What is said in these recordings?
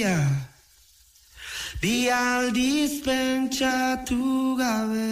gauzia, bi aldiz pentsatu gabe.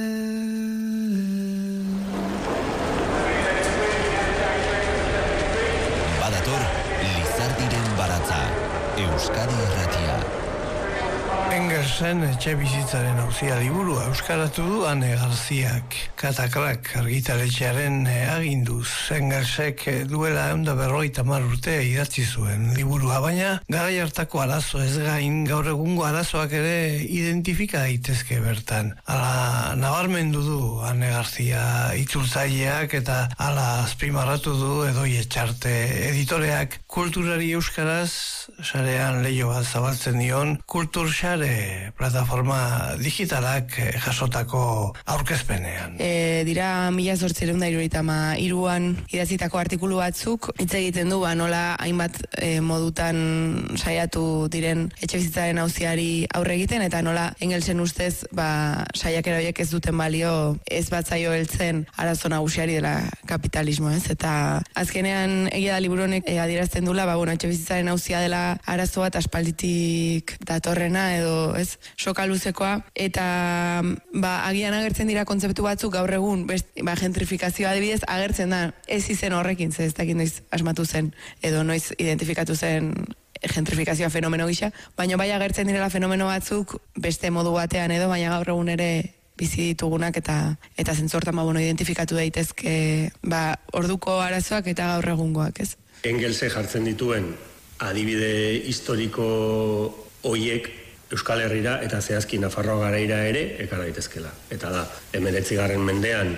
Badator, Lizardiren baratza, Euskadi Irratia. Engelsen etxe bizitzaren auzia liburua euskaratu du Ane Garziak. Katakrak argitaletxearen aginduz. Engelsek duela 150 urte idatzi zuen liburua, baina garai hartako arazo ez gain gaur egungo arazoak ere identifika daitezke bertan. Hala nabarmendu du Ane Garzia itzultzaileak eta hala azpimarratu du Edoi Etxarte editoreak kulturari euskaraz sarean leiho bat zabaltzen dion Kultur Sare plataforma digitalak jasotako aurkezpenean. Dira 1873an idatzitako artikulu batzuk hitz egiten du nola hainbat modutan saiatu diren etxebizitzaren auziari aurre egiten eta nola Engelsen ustez saiakera horiek ez duten balio ez batzaio heltzen arazo nagusiari dela kapitalismo, ez? Eta azkenean egia da liburu honek adierazten dula etxebizitzaren auzia dela arazo bat aspalditik datorrena edo ez, soka luzekoa, eta agian agertzen dira kontzeptu batzuk gaur egun, gentrifikazioa adibidez agertzen da, ez izen horrekin, ez dakit noiz asmatu zen, edo noiz identifikatu zen gentrifikazioa fenomeno gisa, baina bai agertzen direla fenomeno batzuk beste modu batean edo, baina gaur egun ere bizi ditugunak eta zentzortan identifikatu daitezke orduko arazoak eta gaur egungoak, ez? Engelse jartzen dituen adibide historiko hoiek Euskal Herrira eta zehazki Nafarroa garaira ere ekar daitezkela. Eta da, 19. mendean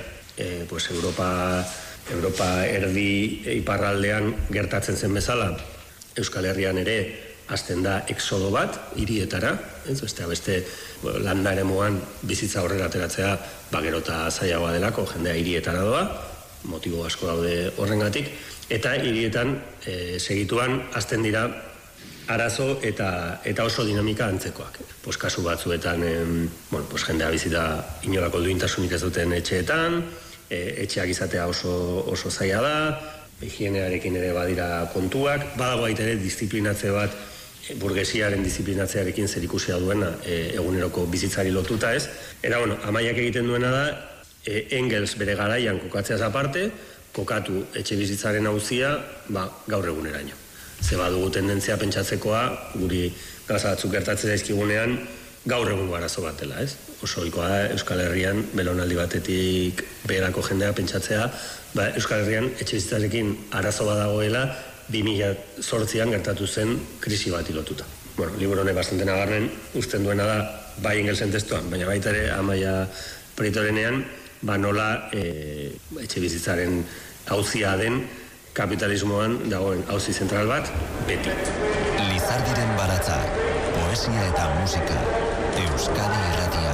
Europa erdi iparraldean gertatzen zen bezala, Euskal Herrian ere hasten da exodo bat hirietara, beste landa eremuan bizitza aurrera ateratzea gero eta zailagoa delako, jendea hirietara doa, motibo asko daude horrengatik, eta hirietan segituan hasten dira arazo eta oso dinamika antzekoak. Kasu batzuetan jendea bizita inolako duintasunik ez duten etxeetan, etxeak izatea oso zaila da, higienearekin ere badira kontuak, badago baita ere disiplinatze bat, burgesiaren disiplinatzearekin zerikusia duena eguneroko bizitzari lotuta ez. Era, Amaiak egiten duena da, Engels bere garaian kokatzeaz aparte, kokatu etxe bizitzaren auzia gaur eguneraino. Ze badugu tendentzia pentsatzekoa, guri gauza batzuk gertatzen zaizkigunean, gaur egungo arazo bat dela, ez? Oso ohikoa da Euskal Herrian belaunaldi batetik beherako jendea pentsatzea, Euskal Herrian etxebizitzarekin arazo bat dagoela 2008an gertatu zen krisi bat lotuta. Liburu honek bastante nabarmen uzten duena da bai Engelsen testuan, baina baita ere Amaia Pretorenean nola etxebizitzaren auzia den kapitalismoan dagoen auzi zentral bat beti. Lizardiren baratza, poesia eta musika, Euskadi Irratia.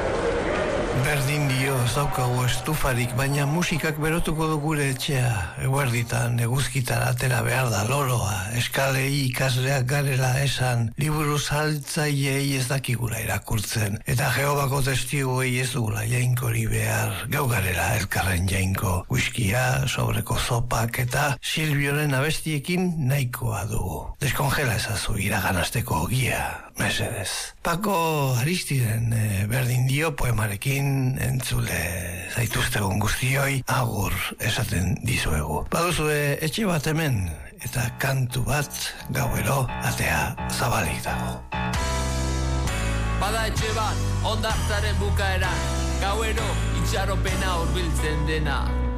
Berdin dio ez daukagu estufarik, baina musikak berotuko du gure etxea. Eguerditan, eguzkitara atera behar da loroa, eskalei ikasleak garela esan, liburu saltzaileei ez dakigula irakurtzen, eta Jehovako testiguei ez dugula jainkori behar, gau garela elkarren jainko, whiskia, sobreko zopak eta Silvioren abestiekin nahikoa dugu. Deskongela ezazu iraganasteko ogia, mesedez. Paco Aristiden berdin dio poemarekin entzule zaituztegun guztioi agur esaten dizuegu. Baduzue etxe bat hemen eta kantu bat gauero atea zabalik dago. Bada etxe bat ondartzaren bukaeran, gauero itxaropena hurbiltzen dena.